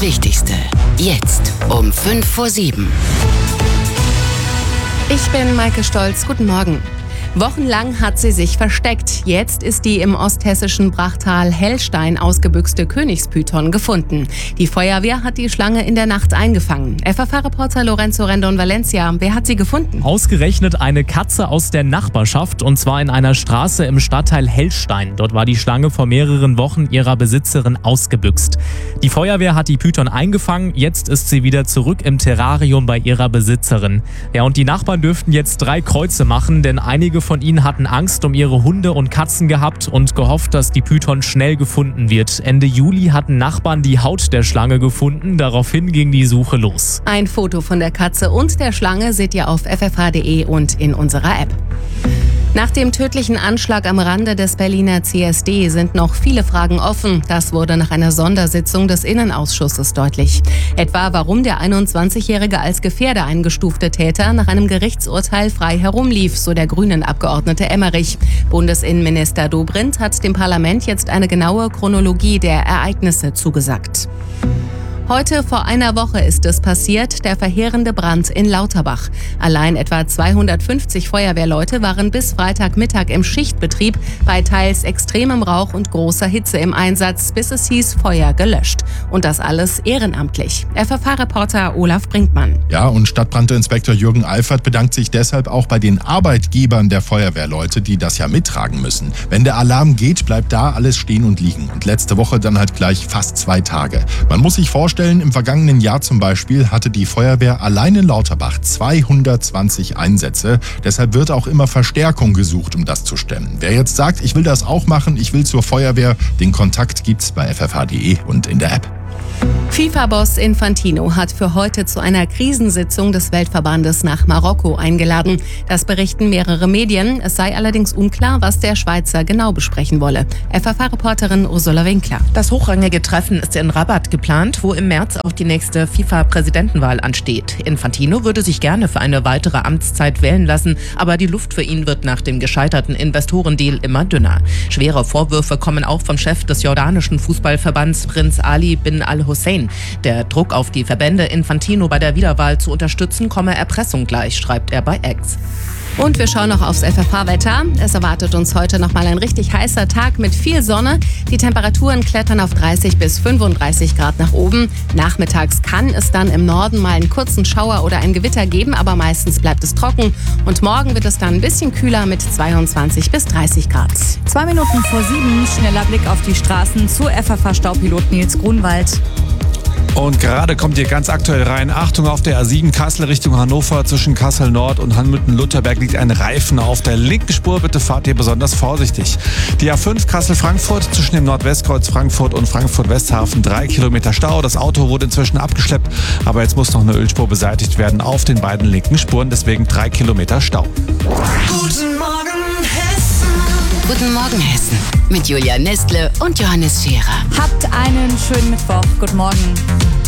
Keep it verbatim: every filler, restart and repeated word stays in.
Das Wichtigste. Jetzt um fünf vor sieben. Ich bin Maike Stolz. Guten Morgen. Wochenlang hat sie sich versteckt. Jetzt ist die im osthessischen Brachtal Hellstein ausgebüxte Königspython gefunden. Die Feuerwehr hat die Schlange in der Nacht eingefangen. F F H-Reporter Lorenzo Rendon Valencia, wer hat sie gefunden? Ausgerechnet eine Katze aus der Nachbarschaft, und zwar in einer Straße im Stadtteil Hellstein. Dort war die Schlange vor mehreren Wochen ihrer Besitzerin ausgebüxt. Die Feuerwehr hat die Python eingefangen, jetzt ist sie wieder zurück im Terrarium bei ihrer Besitzerin. Ja, und die Nachbarn dürften jetzt drei Kreuze machen, denn einige von ihnen hatten Angst um ihre Hunde und Katzen gehabt und gehofft, dass die Python schnell gefunden wird. Ende Juli hatten Nachbarn die Haut der Schlange gefunden, daraufhin ging die Suche los. Ein Foto von der Katze und der Schlange seht ihr auf f f h punkt d e und in unserer App. Nach dem tödlichen Anschlag am Rande des Berliner C S D sind noch viele Fragen offen. Das wurde nach einer Sondersitzung des Innenausschusses deutlich. Etwa, warum der einundzwanzigjährige als Gefährder eingestufte Täter nach einem Gerichtsurteil frei herumlief, so der Grünen-Abgeordnete Emmerich. Bundesinnenminister Dobrindt hat dem Parlament jetzt eine genaue Chronologie der Ereignisse zugesagt. Heute vor einer Woche ist es passiert, der verheerende Brand in Lauterbach. Allein etwa zweihundertfünfzig Feuerwehrleute waren bis Freitagmittag im Schichtbetrieb bei teils extremem Rauch und großer Hitze im Einsatz, bis es hieß, Feuer gelöscht. Und das alles ehrenamtlich. F F H-Reporter Olaf Brinkmann. Ja, und Stadtbrandinspektor Jürgen Alfert bedankt sich deshalb auch bei den Arbeitgebern der Feuerwehrleute, die das ja mittragen müssen. Wenn der Alarm geht, bleibt da alles stehen und liegen. Und letzte Woche dann halt gleich fast zwei Tage. Man muss sich vorstellen, im vergangenen Jahr zum Beispiel hatte die Feuerwehr allein in Lauterbach zweihundertzwanzig Einsätze. Deshalb wird auch immer Verstärkung gesucht, um das zu stemmen. Wer jetzt sagt, ich will das auch machen, ich will zur Feuerwehr, den Kontakt gibt's bei f f h punkt d e und in der App. FIFA-Boss Infantino hat für heute zu einer Krisensitzung des Weltverbandes nach Marokko eingeladen. Das berichten mehrere Medien. Es sei allerdings unklar, was der Schweizer genau besprechen wolle. F F H-Reporterin Ursula Winkler. Das hochrangige Treffen ist in Rabat geplant, wo im März auch die nächste FIFA-Präsidentenwahl ansteht. Infantino würde sich gerne für eine weitere Amtszeit wählen lassen, aber die Luft für ihn wird nach dem gescheiterten Investorendeal immer dünner. Schwere Vorwürfe kommen auch vom Chef des jordanischen Fußballverbands Prinz Ali bin al-Hussein. Der Druck auf die Verbände, Infantino bei der Wiederwahl zu unterstützen, komme Erpressung gleich, schreibt er bei X. Und wir schauen noch aufs F F H-Wetter. Es erwartet uns heute nochmal ein richtig heißer Tag mit viel Sonne. Die Temperaturen klettern auf dreißig bis fünfunddreißig Grad nach oben. Nachmittags kann es dann im Norden mal einen kurzen Schauer oder ein Gewitter geben, aber meistens bleibt es trocken. Und morgen wird es dann ein bisschen kühler mit zweiundzwanzig bis dreißig Grad. Zwei Minuten vor sieben, schneller Blick auf die Straßen zu F F H-Staupilot Nils Grunwald. Und gerade kommt ihr ganz aktuell rein. Achtung, auf der A sieben Kassel Richtung Hannover zwischen Kassel Nord und Hanmütten-Lutherberg liegt ein Reifen auf der linken Spur. Bitte fahrt ihr besonders vorsichtig. Die A fünf Kassel-Frankfurt zwischen dem Nordwestkreuz Frankfurt und Frankfurt-Westhafen drei Kilometer Stau. Das Auto wurde inzwischen abgeschleppt, aber jetzt muss noch eine Ölspur beseitigt werden auf den beiden linken Spuren. Deswegen drei Kilometer Stau. Guten Morgen, Hessen. Guten Morgen, Hessen. Mit Julia Nestle und Johannes Scherer. Habt einen schönen Mittwoch. Guten Morgen.